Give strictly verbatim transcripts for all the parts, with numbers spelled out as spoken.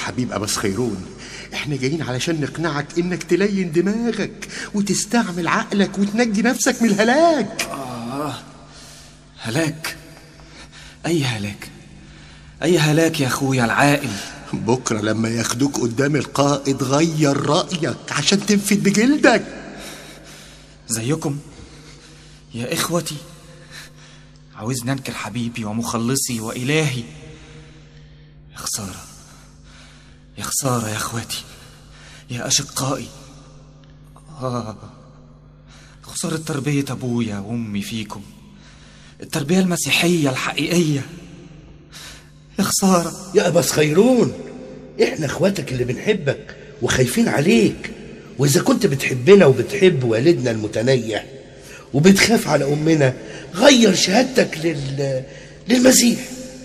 الحبيب أباس خيرون، احنا جايين علشان نقنعك انك تلين دماغك وتستعمل عقلك وتنجي نفسك من الهلاك. آه هلاك؟ أي هلاك؟ أي هلاك يا أخويا العاقل؟ بكرة لما ياخدوك قدام القائد غير رأيك عشان تنفد بجلدك. زيكم يا إخوتي عاوزني أنكر حبيبي ومخلصي وإلهي. يا خسارة يا خسارة يا إخوتي يا أشقائي. آه خسارة تربية أبويا وأمي فيكم، التربية المسيحية الحقيقية. يا خسارة يا أباس خيرون، إحنا إخواتك اللي بنحبك وخايفين عليك، وإذا كنت بتحبنا وبتحب والدنا المتنيح وبتخاف على أمنا غير شهادتك لل... للمسيح.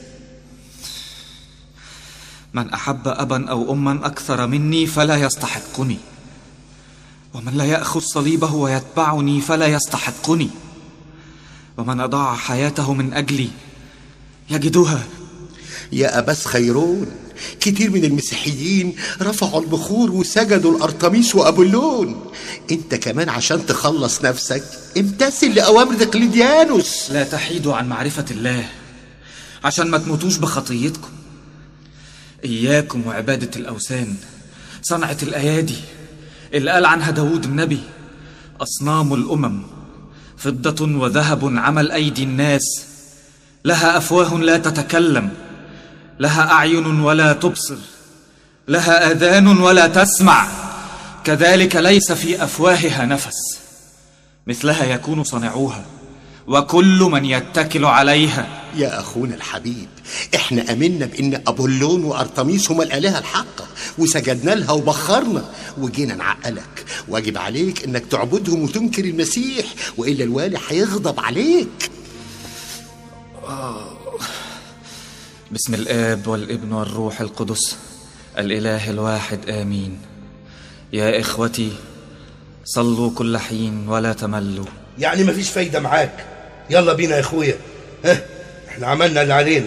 من أحب أبا أو أما أكثر مني فلا يستحقني، ومن لا يأخذ صليبه ويتبعني فلا يستحقني، ومن أضاع حياته من أجلي يجدها. يا أباس خيرون، كتير من المسيحيين رفعوا البخور وسجدوا الأرطميس وأبولون، انت كمان عشان تخلص نفسك امتثل لأوامر دقلديانوس. لا تحيدوا عن معرفة الله عشان ما تموتوش بخطيتكم. إياكم وعبادة الأوثان، صنعة الأيادي اللي قال عنها داود النبي: أصنام الأمم فضة وذهب عمل أيدي الناس، لها أفواه لا تتكلم، لها أعين ولا تبصر، لها آذان ولا تسمع، كذلك ليس في أفواهها نفس، مثلها يكون صانعوها وكل من يتكل عليها. يا أخونا الحبيب، احنا أمنا بأن أبولون وأرطميس هما الآلهة الحقة وسجدنا لها وبخرنا وجينا نعقلك. واجب عليك انك تعبدهم وتنكر المسيح، وإلا الوالي هيغضب عليك. آه. بسم الآب والابن والروح القدس الإله الواحد آمين. يا إخوتي صلوا كل حين ولا تملوا. يعني مفيش فايدة معاك؟ يلا بينا يا اخويا، ها احنا عملنا اللي علينا.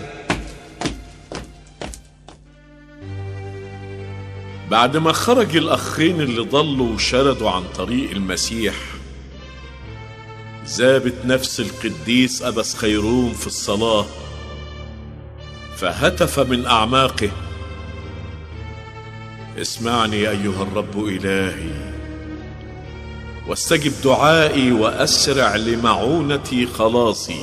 بعد ما خرج الأخين اللي ضلوا وشردوا عن طريق المسيح، ذابت نفس القديس أباس خيرون في الصلاة، فهتف من أعماقه: اسمعني أيها الرب إلهي، واستجب دعائي وأسرع لمعونة خلاصي.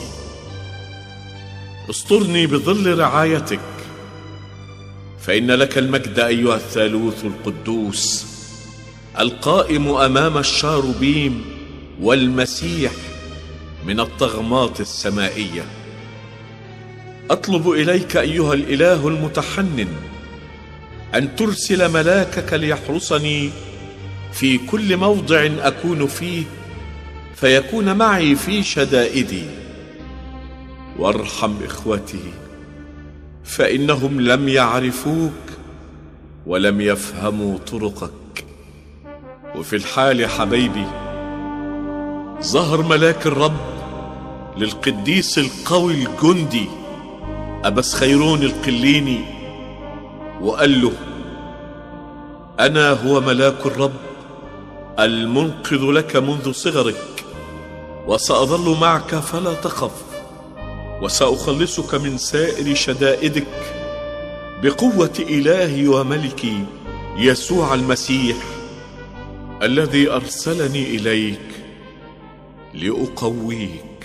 استرني بظل رعايتك، فإن لك المجد أيها الثالوث القدوس القائم أمام الشاروبيم والمسيح من الطغمات السمائية. أطلب إليك أيها الإله المتحنن أن ترسل ملاكك ليحرسني في كل موضع أكون فيه، فيكون معي في شدائدي. وارحم إخوتي، فإنهم لم يعرفوك ولم يفهموا طرقك. وفي الحال حبيبي ظهر ملاك الرب للقديس القوي الجندي أباس خيرون القليني وقال له: أنا هو ملاك الرب المنقذ لك منذ صغرك، وسأظل معك فلا تخف، وسأخلصك من سائر شدائدك بقوة إلهي وملكي يسوع المسيح الذي أرسلني إليك لأقويك.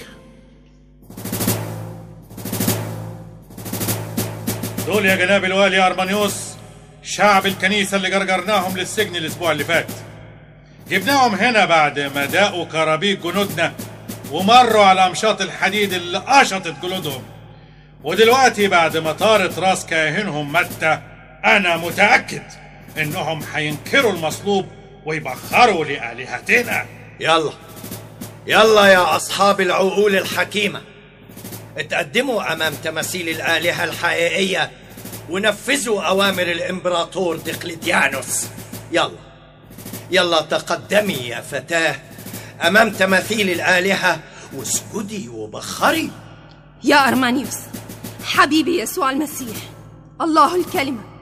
دول يا جناب الوالي أرمانيوس شعب الكنيسة اللي جرجرناهم للسجن الأسبوع اللي فات. جبناهم هنا بعد ما داقوا كرابيك جنودنا ومروا على أمشاط الحديد اللي قشطت جلودهم، ودلوقتي بعد ما طارت راس كاهنهم متى أنا متأكد إنهم هينكروا المصلوب ويبخروا لآلهتنا. يلا يلا يا أصحاب العقول الحكيمة، اتقدموا أمام تماثيل الآلهة الحقيقية ونفذوا أوامر الإمبراطور دقلديانوس. يلا يلا تقدمي يا فتاة أمام تماثيل الآلهة واسجدي وبخري. يا أرمانيوس حبيبي يسوع المسيح الله الكلمة،